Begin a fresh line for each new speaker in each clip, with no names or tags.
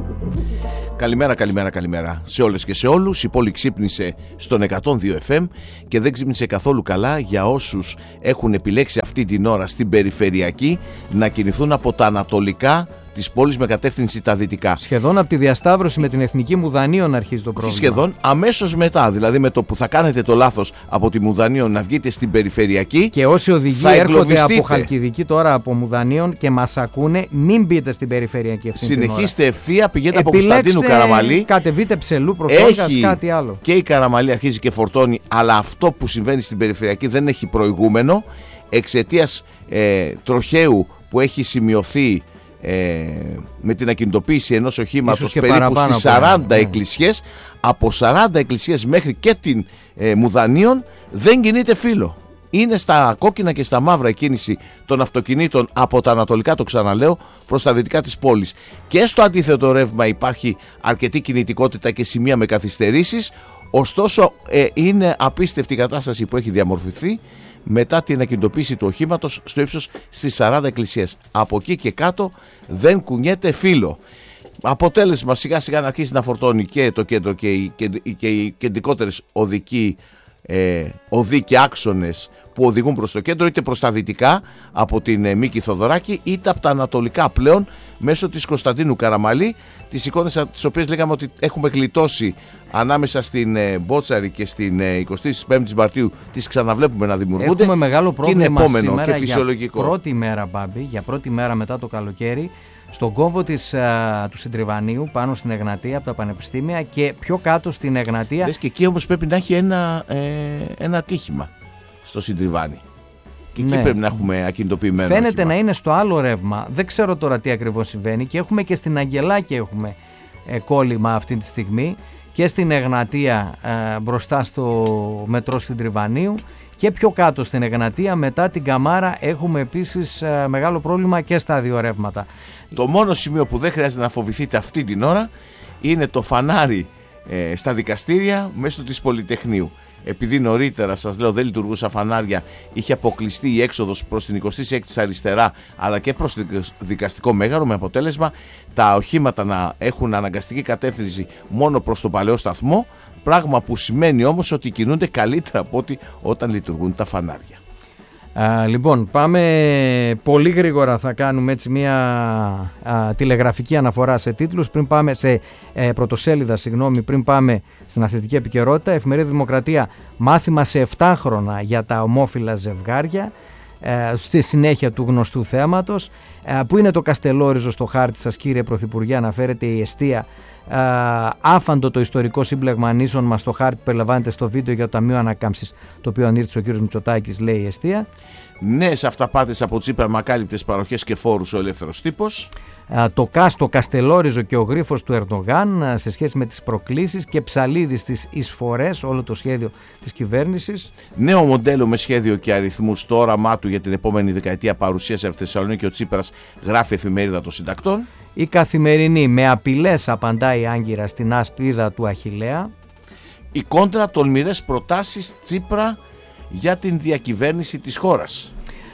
Καλημέρα σε όλες και σε όλους. Η πόλη ξύπνησε στον 102 FM και δεν ξύπνησε καθόλου καλά για όσους έχουν επιλέξει αυτή την ώρα στην περιφερειακή να κινηθούν από τα ανατολικά της πόλης με κατεύθυνση τα δυτικά.
Σχεδόν από τη διασταύρωση με την Εθνική Μουδανίων αρχίζει το πρόβλημα.
Σχεδόν αμέσως μετά, δηλαδή με το που θα κάνετε το λάθος από τη Μουδανίων να βγείτε στην περιφερειακή.
Και όσοι οδηγοί έρχονται από Χαλκιδική τώρα από Μουδανίων και μας ακούνε, μην μπείτε στην περιφερειακή αυτή.
Συνεχίστε ευθεία, πηγαίνετε από Κωνσταντίνου Καραμαλή.
Κατεβείτε Ψελού, Προφόγιας, κάτι άλλο.
Και η Καραμαλή αρχίζει και φορτώνει, αλλά αυτό που συμβαίνει στην περιφερειακή δεν έχει προηγούμενο εξαιτίας τροχαίου που έχει σημειωθεί με την ακινητοποίηση ενός οχήματος περίπου στις 40 εκκλησίες. Από 40 εκκλησίες μέχρι και την Μουδανίων δεν κινείται φύλλο. Είναι στα κόκκινα και στα μαύρα η κίνηση των αυτοκινήτων από τα ανατολικά, το ξαναλέω, προς τα δυτικά της πόλης. Και στο αντίθετο ρεύμα υπάρχει αρκετή κινητικότητα και σημεία με καθυστερήσεις. Ωστόσο είναι απίστευτη η κατάσταση που έχει διαμορφωθεί μετά την ακινητοποίηση του οχήματος στο ύψος στις 40 εκκλησίες. Από εκεί και κάτω δεν κουνιέται φύλλο. Αποτέλεσμα σιγά σιγά να αρχίσει να φορτώνει και το κέντρο και οι κεντρικότερες οδοί και άξονες που οδηγούν προς το κέντρο, είτε προς τα δυτικά από την Μίκη Θοδωράκη, είτε από τα ανατολικά πλέον μέσω της Κωνσταντίνου Καραμαλή. Τις εικόνες τις οποίες λέγαμε ότι έχουμε γλιτώσει ανάμεσα στην Μπότσαρη και στην 25η Μαρτίου, τις ξαναβλέπουμε να δημιουργούνται.
Έχουμε μεγάλο πρόβλημα σήμερα
και φυσιολογικό.
Για πρώτη μέρα, Μπάμπη, για πρώτη μέρα μετά το καλοκαίρι, στον κόμβο του Συντριβανίου πάνω στην Εγνατία από τα πανεπιστήμια και πιο κάτω στην Εγνατία.
Δες, και εκεί όμως πρέπει να έχει ένα ατύχημα στο Συντριβάνι. Και εκεί πρέπει να έχουμε ακινητοποιημένο.
Φαίνεται
ατύχημα.
να είναι στο άλλο ρεύμα. Δεν ξέρω τώρα τι ακριβώς συμβαίνει. Και έχουμε και στην Αγγελάκη έχουμε κόλλημα αυτή τη στιγμή. Και στην Εγνατία μπροστά στο μετρό Συντριβανίου. Και πιο κάτω στην Εγνατία μετά την Καμάρα έχουμε επίσης μεγάλο πρόβλημα και στα δύο ρεύματα.
Το μόνο σημείο που δεν χρειάζεται να φοβηθείτε αυτή την ώρα είναι το φανάρι στα δικαστήρια μέσω της Πολυτεχνείου. Επειδή νωρίτερα, σας λέω, δεν λειτουργούσα φανάρια, είχε αποκλειστεί η έξοδος προς την 26η αριστερά αλλά και προς το δικαστικό μέγαρο, με αποτέλεσμα τα οχήματα να έχουν αναγκαστική κατεύθυνση μόνο προς τον παλαιό σταθμό, πράγμα που σημαίνει όμως ότι κινούνται καλύτερα από ό,τι όταν λειτουργούν τα φανάρια.
Λοιπόν, πάμε πολύ γρήγορα, θα κάνουμε έτσι μια τηλεγραφική αναφορά σε τίτλους, πριν πάμε σε πρωτοσέλιδα, πριν πάμε στην αθλητική επικαιρότητα. Εφημερίδα Δημοκρατία, μάθημα σε 7 χρόνια για τα ομόφυλα ζευγάρια, στη συνέχεια του γνωστού θέματος. Πού είναι το Καστελόριζο στο χάρτη σας, κύριε Πρωθυπουργέ, αναφέρεται η εστία. Άφαντο το ιστορικό σύμπλεγμα νήσων μας στο χάρτη που περιλαμβάνεται στο βίντεο για το Ταμείο Ανακάμψης, το οποίο ανήρτησε ο κ. Μητσοτάκης, λέει η εστία.
Νέες αυταπάτες από Τσίπρα, μακάλυπτες παροχές και φόρους ο ελεύθερος τύπος.
Το Καστελόριζο και ο γρίφος του Ερντογάν σε σχέση με τις προκλήσεις και Ψαλίδης στις εισφορές, όλο το σχέδιο της κυβέρνησης.
Νέο μοντέλο με σχέδιο και αριθμούς, το όραμά του για την επόμενη δεκαετία παρουσίασε από τη Θεσσαλονίκη ο Τσίπρας, γράφει εφημερίδα των συντακτών.
Η Καθημερινή, με απειλές απαντάει η Άγκυρα στην ασπίδα του Αχιλλέα.
Η Κόντρα, τολμηρές προτάσεις Τσίπρα για την διακυβέρνηση της χώρας.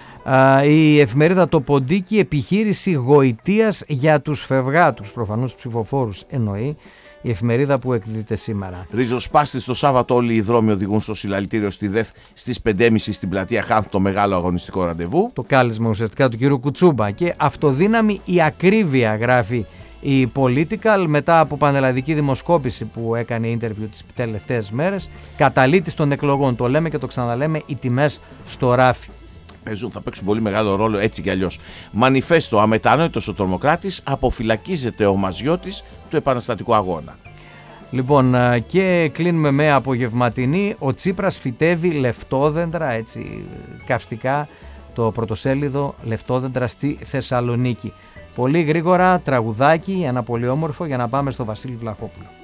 Η εφημερίδα Το Ποντίκι, επιχείρηση γοητείας για τους φευγάτους, προφανώς ψηφοφόρους εννοεί, η εφημερίδα που εκδίδεται σήμερα.
Ριζοσπάστης το Σάββατο, όλοι οι δρόμοι οδηγούν στο συλλαλητήριο στη ΔΕΘ στις 5.30 στην πλατεία Χάνθ, το μεγάλο αγωνιστικό ραντεβού.
Το κάλεσμα ουσιαστικά του κ. Κουτσούμπα. Και αυτοδύναμη η ακρίβεια, γράφει η Political, μετά από πανελλαδική δημοσκόπηση που έκανε interview τις τελευταίες μέρες. Καταλήτης των εκλογών, το λέμε και το ξαναλέμε, οι τιμές στο ράφι.
Θα παίξουν πολύ μεγάλο ρόλο έτσι κι αλλιώς. Μανιφέστο, αμετανόητος ο τρομοκράτης, αποφυλακίζεται ο μαζιώτης του επαναστατικού αγώνα.
Λοιπόν, και κλείνουμε με απογευματινή. Ο Τσίπρας φυτεύει λεφτόδεντρα, έτσι καυστικά, το πρωτοσέλιδο, λεφτόδεντρα στη Θεσσαλονίκη. Πολύ γρήγορα τραγουδάκι, ένα πολύ όμορφο, για να πάμε στο Βασίλη Βλαχόπουλο.